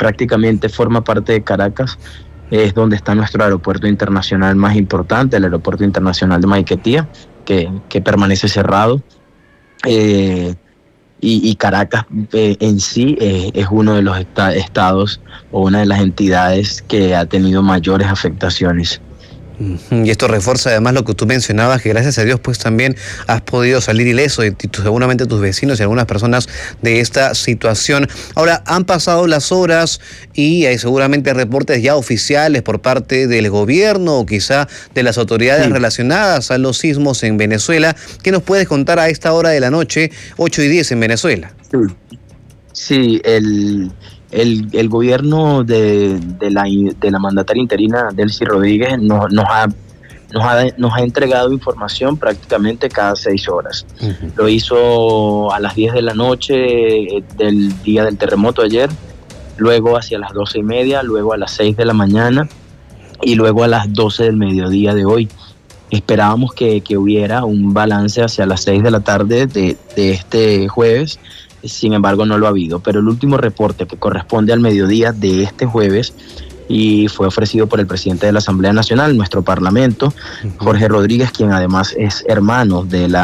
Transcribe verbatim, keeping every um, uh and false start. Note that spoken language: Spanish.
prácticamente forma parte de Caracas, es donde está nuestro aeropuerto internacional más importante, el aeropuerto internacional de Maiquetía, que, que permanece cerrado. Eh, y, y Caracas eh, en sí eh, es uno de los esta- estados o una de las entidades que ha tenido mayores afectaciones. Y esto refuerza además lo que tú mencionabas, que gracias a Dios pues también has podido salir ileso y tu, seguramente tus vecinos y algunas personas de esta situación. Ahora, han pasado las horas y hay seguramente reportes ya oficiales por parte del gobierno o quizá de las autoridades Sí. relacionadas a los sismos en Venezuela. ¿Qué nos puedes contar a esta hora de la noche, ocho y diez en Venezuela? Sí. Sí, el, el, el gobierno de, de, la, de la mandataria interina Delcy Rodríguez nos, nos, ha, nos, ha, nos ha entregado información prácticamente cada seis horas. Uh-huh. Lo hizo a las diez de la noche del día del terremoto ayer, luego hacia las doce y media, luego a las seis de la mañana y luego a las doce del mediodía de hoy. Esperábamos que, que hubiera un balance hacia las seis de la tarde de, de este jueves. Sin embargo, no lo ha habido, pero el último reporte que corresponde al mediodía de este jueves y fue ofrecido por el presidente de la Asamblea Nacional, nuestro Parlamento, Jorge Rodríguez, quien además es hermano de la